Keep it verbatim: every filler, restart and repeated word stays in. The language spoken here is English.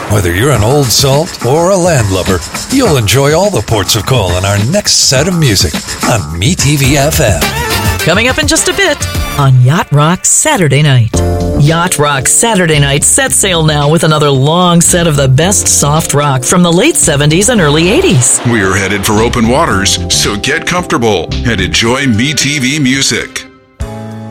Whether you're an old salt or a landlubber, you'll enjoy all the ports of call in our next set of music on M E T V F M. Coming up in just a bit on Yacht Rock Saturday Night. Yacht Rock Saturday Night set sail now with another long set of the best soft rock from the late seventies and early eighties. We're headed for open waters, so get comfortable and enjoy M E T V music.